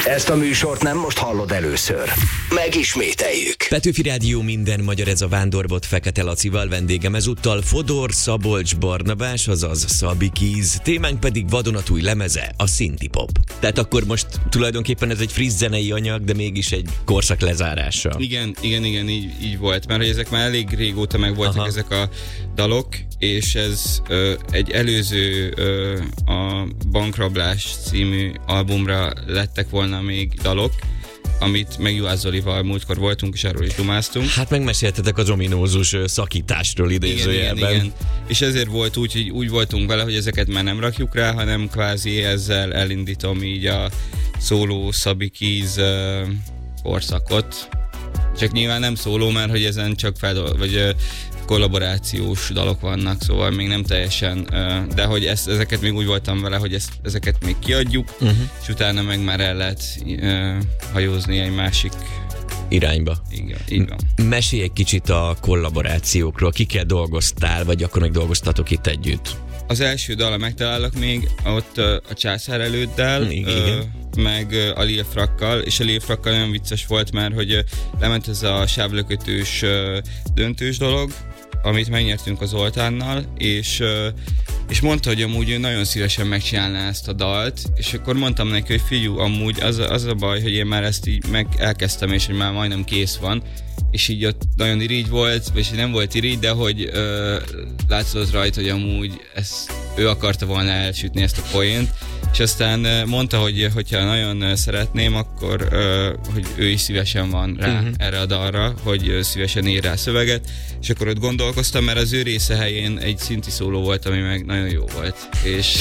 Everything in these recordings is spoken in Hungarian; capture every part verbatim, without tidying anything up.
Ezt a műsort nem most hallod először. Megismételjük. Petőfi Rádió, minden magyar, ez a Vándorbot Fekete Lacival, vendégem ezúttal Fodor Szabolcs Barnabás, azaz Szabi Keys, témánk pedig vadonatúj lemeze, a Synthie-pop. Tehát akkor most tulajdonképpen ez egy friss zenei anyag, de mégis egy korszak lezárása. Igen, igen, igen, így, így volt, mert hogy ezek már elég régóta meg voltak. Aha. Ezek a dalok, és ez ö, egy előző ö, a Bankrablás című albumra lettek volna még dalok, amit meg Juhász Zolival múltkor voltunk, és arról is dumáztunk. Hát megmeséltetek az ominózus szakításról idézőjelben. Igen, igen, igen. És ezért volt úgy, hogy úgy voltunk vele, hogy ezeket már nem rakjuk rá, hanem kvázi ezzel elindítom így a szóló Szabi Keys uh, korszakot. Csak nyilván nem szóló, mert hogy ezen csak feldol- vagy uh, kollaborációs dalok vannak, szóval még nem teljesen, uh, de hogy ezt, ezeket még úgy voltam vele, hogy ezt, ezeket még kiadjuk, uh-huh. és utána meg már el lehet uh, hajózni egy másik irányba. Igen, így van. Mesélj egy kicsit a kollaborációkról, kikkel dolgoztál, vagy akkor még dolgoztatok itt együtt? Az első dala megtalálok még, ott uh, a Császár előddel, uh, meg uh, a Lil Frakkal, és a Lil Frakkal nagyon vicces volt, mert hogy uh, lement ez a sávlökötős uh, döntős dolog, amit megnyertünk az Zoltánnal, és, és mondta, hogy amúgy ő nagyon szívesen megcsinálná ezt a dalt, és akkor mondtam neki, hogy figyú, amúgy az, az a baj, hogy én már ezt így meg elkezdtem, és hogy már majdnem kész van, és így ott nagyon irigy volt, és nem volt irigy, de hogy ö, látszott rajta, hogy amúgy ezt, ő akarta volna elsütni ezt a poént, és aztán mondta, hogy hogyha nagyon szeretném, akkor ö, hogy ő is szívesen van rá uh-huh. erre a dalra, hogy szívesen ír rá szöveget, és akkor ott gondolkoztam, mert az ő része helyén egy szinti szóló volt, ami meg nagyon jó volt, és,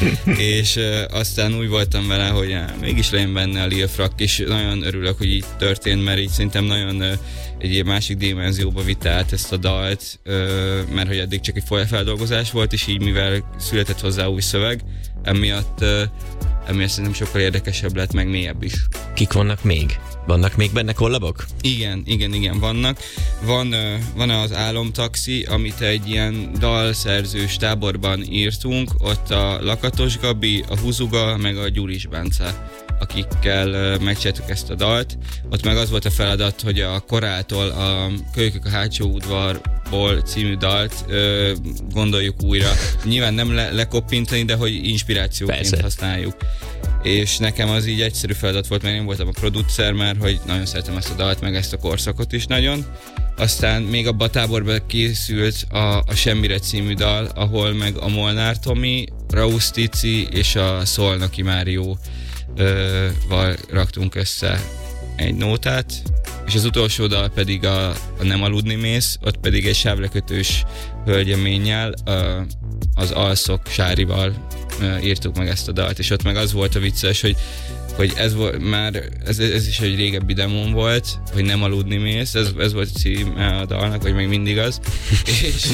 és ö, aztán úgy voltam vele, hogy já, mégis legyen benne a Lil Frak, és nagyon örülök, hogy így történt, mert így szerintem nagyon ö, egy másik dimenzióba vitte át ezt a dalt, ö, mert hogy eddig csak egy feldolgozás volt, és így mivel született hozzá új szöveg, emiatt, ö, emiatt szerintem sokkal érdekesebb lett, meg mélyebb is. Kik vannak még? Vannak még benne kollabok? Igen, igen, igen, vannak. Van, ö, van az Álomtaxi, amit egy ilyen dalszerzős táborban írtunk, ott a Lakatos Gabi, a Huzuga, meg a Gyuris Bence, akikkel megcsináltuk ezt a dalt. Ott meg az volt a feladat, hogy a Korától a Kölykök a hátsó udvarból című dalt ö, gondoljuk újra. Nyilván nem le, lekoppintani, de hogy inspirációként Persze. használjuk. És nekem az így egyszerű feladat volt, mert én voltam a producer, mert hogy nagyon szeretem ezt a dalt, meg ezt a korszakot is nagyon. Aztán még abban a táborban készült a, a Semmire című dal, ahol meg a Molnár Tomi, Rausz Tici és a Szolnoki Mário Ö, val raktunk össze egy nótát, és az utolsó dal pedig a, a Nem aludni mész, ott pedig egy sávlekötős hölgyeménnyel, az Alszok Sárival ö, írtuk meg ezt a dalt, és ott meg az volt a vicces, hogy, hogy ez volt már, ez, ez is egy régebbi demón volt, hogy Nem aludni mész, ez, ez volt a címe a dalnak, vagy meg mindig az, és,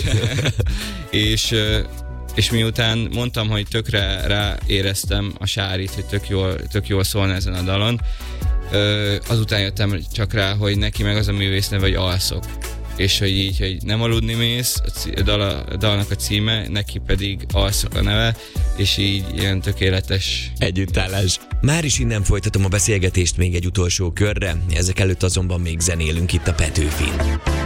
és és miután mondtam, hogy tökre ráéreztem a Sárit, hogy tök jól, tök jól szólna ezen a dalon, azután jöttem csak rá, hogy neki meg az a művész neve, hogy Alszok. És hogy így, hogy Nem aludni mész, a, dal, a dalnak a címe, neki pedig Alszok a neve, és így ilyen tökéletes együttállás. Már is innen folytatom a beszélgetést még egy utolsó körre, ezek előtt azonban még zenélünk itt a Petőfin.